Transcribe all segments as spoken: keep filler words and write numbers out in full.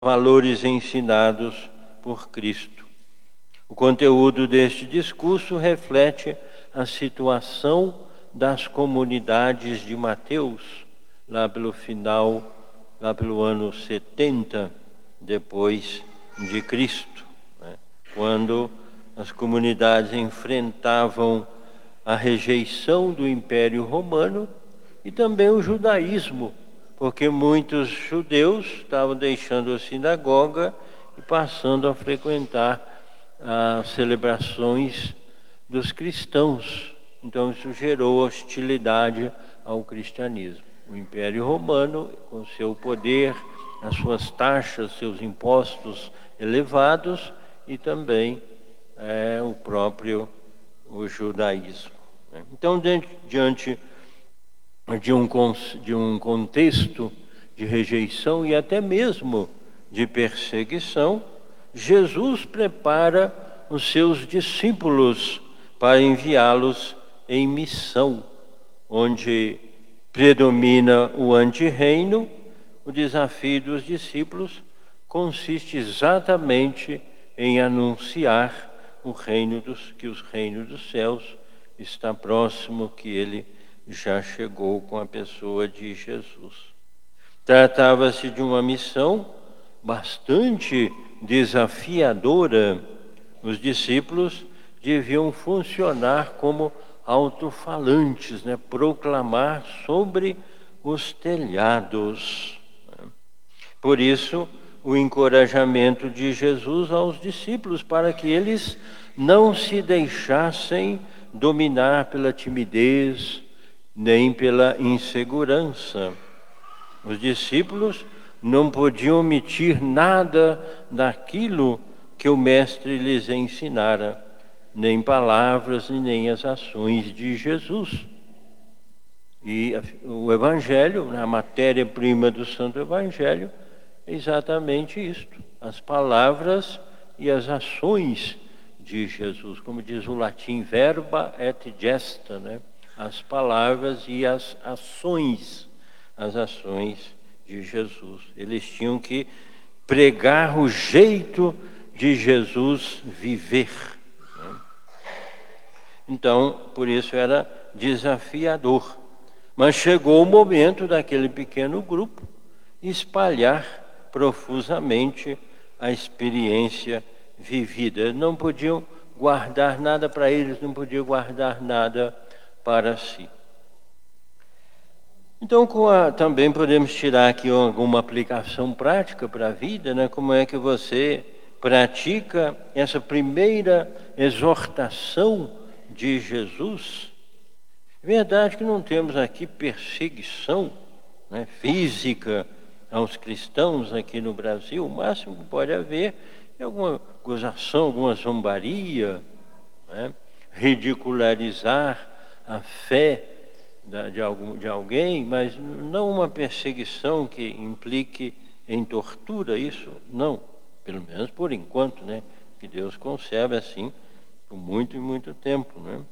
valores ensinados por Cristo. O conteúdo deste discurso reflete a situação das comunidades de Mateus, lá pelo final, lá pelo ano setenta depois de Cristo, né? Quando as comunidades enfrentavam a rejeição do Império Romano e também o judaísmo, porque muitos judeus estavam deixando a sinagoga e passando a frequentar as celebrações dos cristãos. Então isso gerou hostilidade ao cristianismo. O Império Romano, com seu poder, as suas taxas, seus impostos elevados, e também é, o próprio o judaísmo. Então, diante de um, de um contexto de rejeição e até mesmo de perseguição, Jesus prepara os seus discípulos para enviá-los em missão, onde predomina o antirreino. O desafio dos discípulos consiste exatamente em anunciar o reino dos, que os reinos dos céus está próximo, que ele já chegou com a pessoa de Jesus. Tratava-se de uma missão bastante desafiadora. Os discípulos deviam funcionar como alto-falantes, né? Proclamar sobre os telhados. Por isso, o encorajamento de Jesus aos discípulos para que eles não se deixassem dominar pela timidez, nem pela insegurança. Os discípulos não podiam omitir nada daquilo que o Mestre lhes ensinara, nem palavras e nem as ações de Jesus. E o Evangelho, a matéria-prima do Santo Evangelho, é exatamente isto: as palavras e as ações de Jesus. Como diz o latim, verba et gesta, né? As palavras e as ações, as ações de Jesus. Eles tinham que pregar o jeito de Jesus viver, né? Então, por isso era desafiador. Mas chegou o momento daquele pequeno grupo espalhar profusamente a experiência vivida. Eles não podiam guardar nada para eles, não podiam guardar nada para si. Então, com a, também podemos tirar aqui alguma aplicação prática para a vida, né? Como é que você pratica essa primeira exortação de Jesus? É verdade que não temos aqui perseguição, né, física aos cristãos aqui no Brasil. O máximo que pode haver é alguma gozação, alguma zombaria, né? Ridicularizar a fé de, algum, de alguém, mas não uma perseguição que implique em tortura. Isso não, pelo menos por enquanto, né? Que Deus conserve assim por muito e muito tempo, né?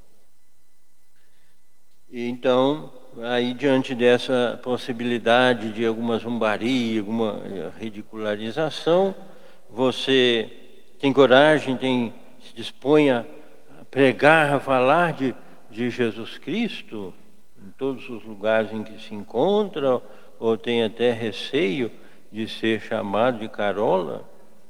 E então, aí diante dessa possibilidade de alguma zombaria, alguma ridicularização, você tem coragem, tem, se dispõe a pregar, a falar de, de Jesus Cristo em todos os lugares em que se encontra, ou tem até receio de ser chamado de carola?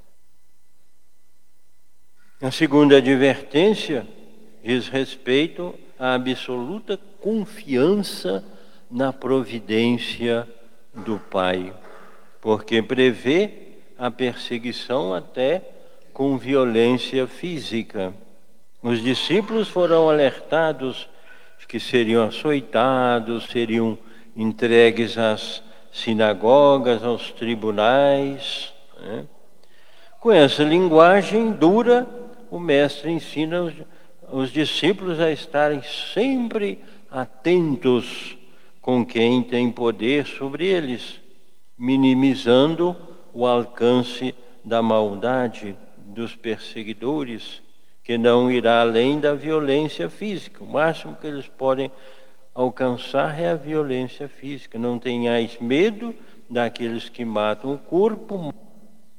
A segunda advertência diz respeito à absoluta confiança na providência do Pai, porque prevê a perseguição até com violência física. Os discípulos foram alertados de que seriam açoitados, seriam entregues às sinagogas, aos tribunais, né? Com essa linguagem dura, o Mestre ensina os, os discípulos a estarem sempre atentos com quem tem poder sobre eles, minimizando o alcance da maldade dos perseguidores, que não irá além da violência física. O máximo que eles podem alcançar é a violência física. Não tenhais medo daqueles que matam o corpo,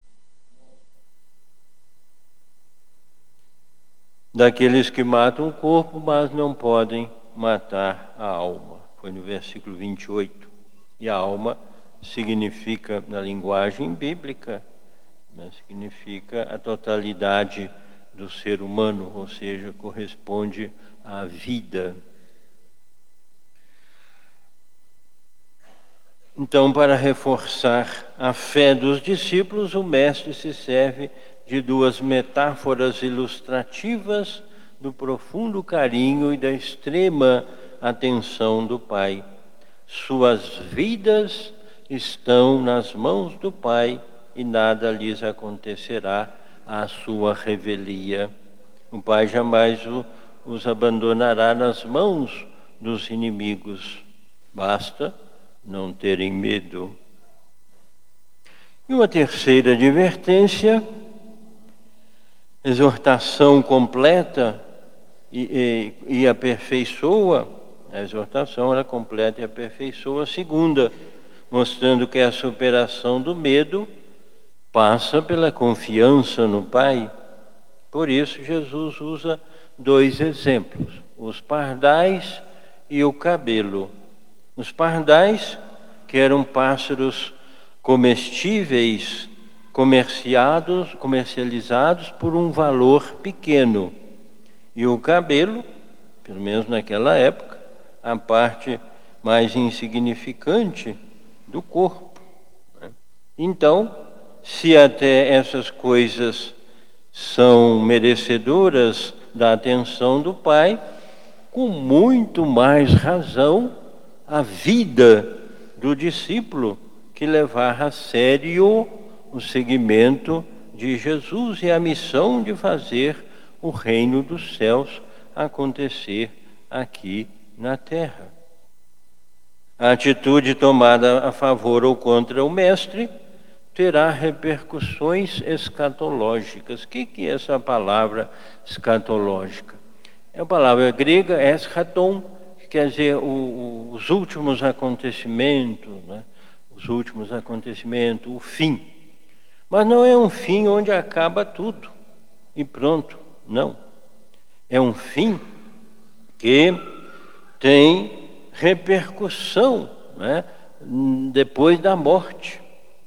daqueles que matam o corpo, mas não podem matar a alma. Foi no versículo vinte e oito. E a alma significa, na linguagem bíblica, né, significa a totalidade do ser humano, ou seja, corresponde à vida. Então, para reforçar a fé dos discípulos, o mestre se serve de duas metáforas ilustrativas do profundo carinho e da extrema atenção do Pai. Suas vidas estão nas mãos do Pai e nada lhes acontecerá à sua revelia. O Pai jamais os abandonará nas mãos dos inimigos. Basta não terem medo. E uma terceira advertência, exortação completa e, e, e aperfeiçoa, a exortação ela completa e aperfeiçoa a segunda, mostrando que a superação do medo passa pela confiança no Pai. Por isso Jesus usa dois exemplos, os pardais e o cabelo. Os pardais, que eram pássaros comestíveis, comerciados, comercializados por um valor pequeno. E o cabelo, pelo menos naquela época, a parte mais insignificante do corpo. Então, se até essas coisas são merecedoras da atenção do Pai, com muito mais razão, a vida do discípulo que levar a sério o seguimento de Jesus e a missão de fazer o reino dos céus acontecer aqui na terra. A atitude tomada a favor ou contra o Mestre terá repercussões escatológicas. O que que é essa palavra escatológica? É a palavra grega eschaton, quer dizer, o, o, os últimos acontecimentos, né? Os últimos acontecimentos, o fim. Mas não é um fim onde acaba tudo e pronto, não. É um fim que tem repercussão, né? Depois da morte,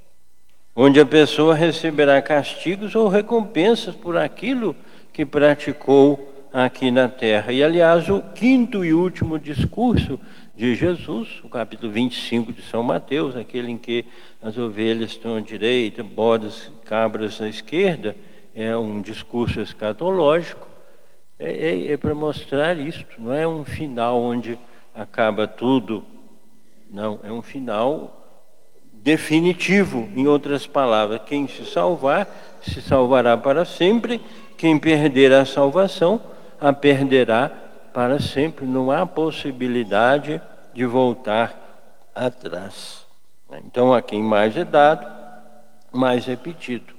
onde a pessoa receberá castigos ou recompensas por aquilo que praticou aqui na terra. E, aliás, o quinto e último discurso de Jesus, o capítulo vinte e cinco de São Mateus, aquele em que as ovelhas estão à direita, bodes, cabras à esquerda, é um discurso escatológico, é, é, é para mostrar isto, não é um final onde acaba tudo, não, é um final definitivo. Em outras palavras, quem se salvar, se salvará para sempre, quem perder a salvação, a perderá para sempre. Não há possibilidade de voltar atrás. Então, a quem mais é dado, mais é pedido.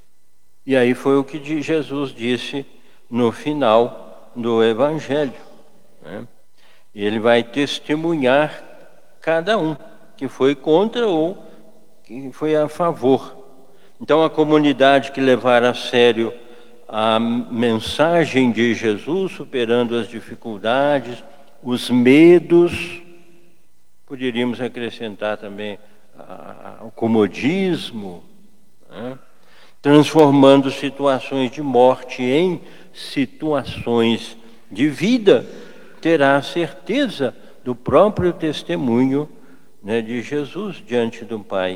E aí foi o que Jesus disse no final do Evangelho, né? Ele vai testemunhar cada um, que foi contra ou que foi a favor. Então, a comunidade que levar a sério a mensagem de Jesus, superando as dificuldades, os medos, poderíamos acrescentar também a, a, o comodismo, né? Transformando situações de morte em situações de vida, terá a certeza do próprio testemunho, né, de Jesus diante do Pai.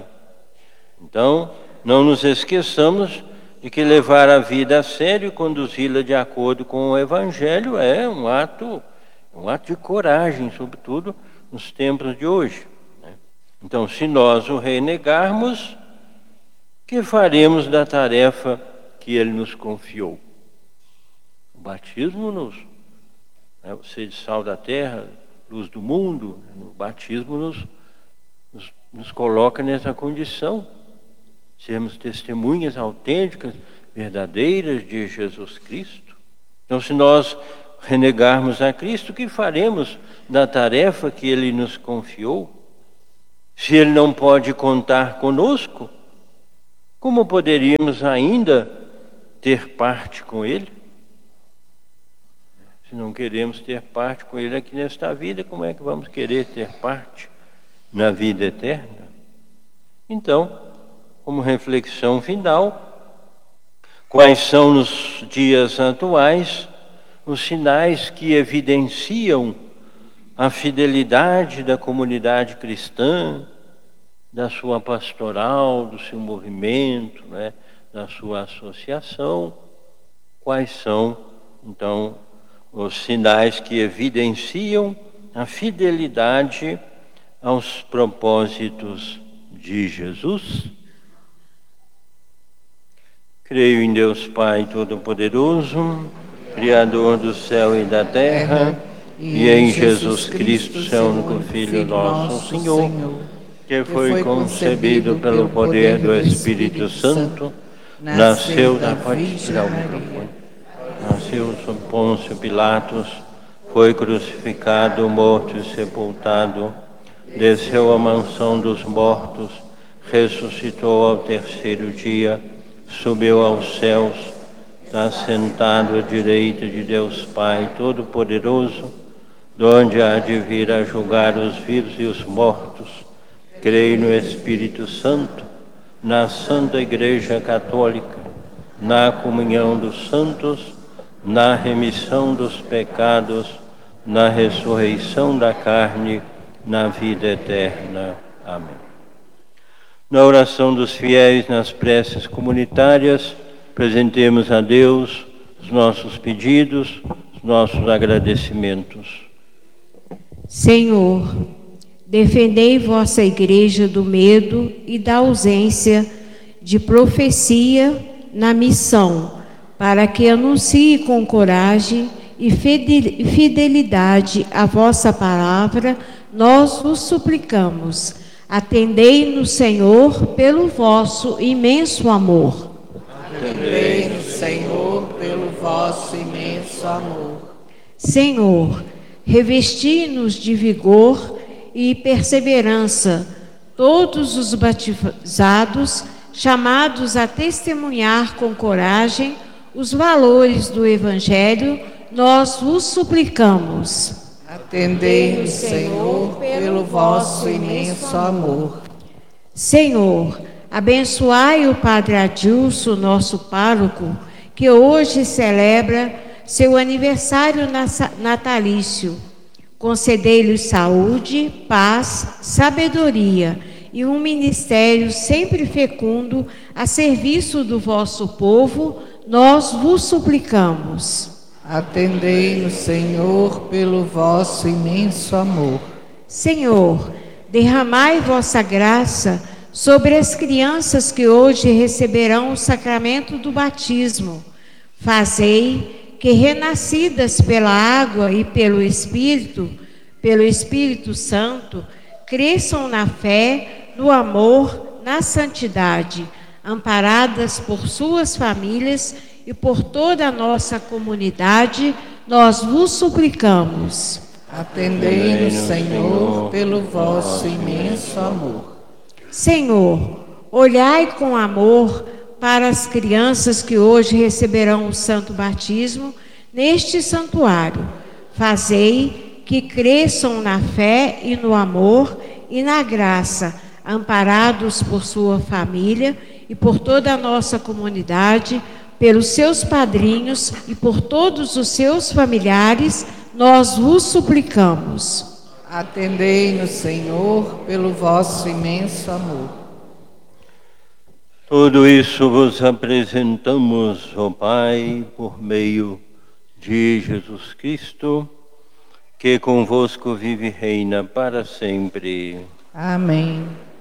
Então, não nos esqueçamos de que levar a vida a sério e conduzi-la de acordo com o Evangelho é um ato, um ato de coragem, sobretudo nos tempos de hoje, né? Então, se nós o renegarmos, que faremos da tarefa que ele nos confiou? O batismo nos, né, o ser de sal da terra, luz do mundo, o batismo nos, nos, nos coloca nessa condição, sermos testemunhas autênticas, verdadeiras de Jesus Cristo. Então, se nós renegarmos a Cristo, o que faremos da tarefa que Ele nos confiou? Se Ele não pode contar conosco, como poderíamos ainda ter parte com Ele? Se não queremos ter parte com Ele aqui nesta vida, como é que vamos querer ter parte na vida eterna? Então, como reflexão final, quais são nos dias atuais os sinais que evidenciam a fidelidade da comunidade cristã, da sua pastoral, do seu movimento, né, da sua associação? Quais são, então, os sinais que evidenciam a fidelidade aos propósitos de Jesus? Creio em Deus Pai Todo-Poderoso, Criador do céu e da terra, e em Jesus Cristo, seu único Filho, nosso Senhor, que foi concebido pelo poder do Espírito Santo, nasceu da Virgem Maria, nasceu sob Pôncio Pilatos, foi crucificado, morto e sepultado, desceu à mansão dos mortos, ressuscitou ao terceiro dia, subiu aos céus, está sentado à direita de Deus Pai Todo-Poderoso, de onde há de vir a julgar os vivos e os mortos. Creio no Espírito Santo, na Santa Igreja Católica, na comunhão dos santos, na remissão dos pecados, na ressurreição da carne, na vida eterna. Amém. Na oração dos fiéis, nas preces comunitárias, apresentemos a Deus os nossos pedidos, os nossos agradecimentos. Senhor, defendei vossa Igreja do medo e da ausência de profecia na missão, para que anuncie com coragem e fidelidade a vossa palavra, nós vos suplicamos. Atendei-nos, Senhor, pelo vosso imenso amor. Atendei-nos, Senhor, pelo vosso imenso amor. Senhor, revesti-nos de vigor e perseverança, todos os batizados, chamados a testemunhar com coragem os valores do Evangelho, nós vos suplicamos. Atendei-nos, Senhor, pelo vosso imenso amor. Senhor, abençoai o Padre Adilson, nosso pároco, que hoje celebra seu aniversário natalício. Concedei-lhe saúde, paz, sabedoria e um ministério sempre fecundo a serviço do vosso povo, nós vos suplicamos. Atendei-nos, Senhor, pelo vosso imenso amor. Senhor, derramai vossa graça sobre as crianças que hoje receberão o sacramento do batismo. Fazei que, renascidas pela água e pelo Espírito, pelo Espírito Santo, cresçam na fé, no amor, na santidade, amparadas por suas famílias e por toda a nossa comunidade, nós vos suplicamos. Atendei-nos, Senhor, pelo vosso imenso amor. Senhor, olhai com amor para as crianças que hoje receberão o santo batismo neste santuário. Fazei que cresçam na fé e no amor e na graça, amparados por sua família e por toda a nossa comunidade, pelos seus padrinhos e por todos os seus familiares, nós vos suplicamos. Atendei-nos, Senhor, pelo vosso imenso amor. Tudo isso vos apresentamos, ó Pai, por meio de Jesus Cristo, que convosco vive e reina para sempre. Amém.